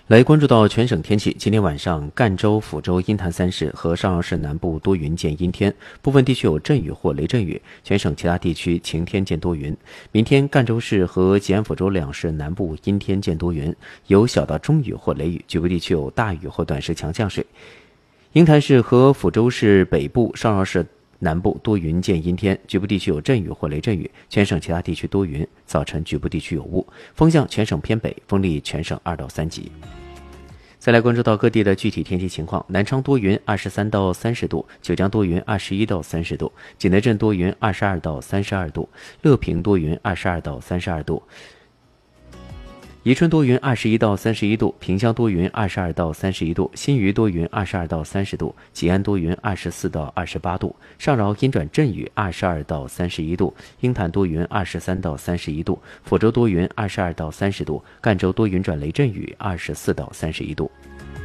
来关注到全省天气，今天晚上赣州、抚州、鹰潭三市和上饶市南部多云见阴天，部分地区有阵雨或雷阵雨，全省其他地区晴天见多云。明天赣州市和吉安、抚州两市南部阴天见多云，有小到中雨或雷雨，局部地区有大雨或短时强降水。鹰潭市和抚州市北部、上饶市南部多云见阴天，局部地区有阵雨或雷阵雨，全省其他地区多云，早晨局部地区有雾，风向全省偏北，风力全省2到3级。再来关注到各地的具体天气情况，南昌多云23到30度，九江多云21到30度，景德镇多云22到32度，乐平多云22到32度，宜春多云21到31度，萍乡多云22到31度，新余多云22到30度，吉安多云24到28度，上饶阴转阵雨22到31度，鹰潭多云23到31度，抚州多云22到30度，赣州多云转雷阵雨24到31度。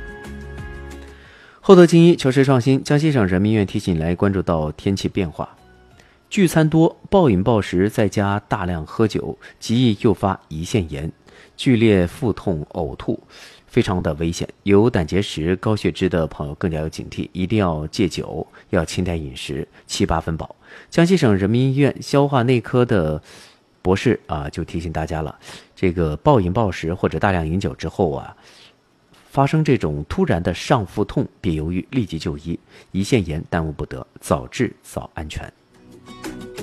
厚德精益求实创新，江西省人民医院提醒来关注到天气变化。聚餐多、暴饮暴食，再加大量喝酒，极易诱发胰腺炎、剧烈腹痛、呕吐，非常的危险。有胆结石、高血脂的朋友更加要警惕，一定要戒酒，要清淡饮食，7、8分饱。江西省人民医院消化内科的博士就提醒大家了，这个暴饮暴食或者大量饮酒之后发生这种突然的上腹痛，别犹豫，立即就医，胰腺炎耽误不得，早治早安全。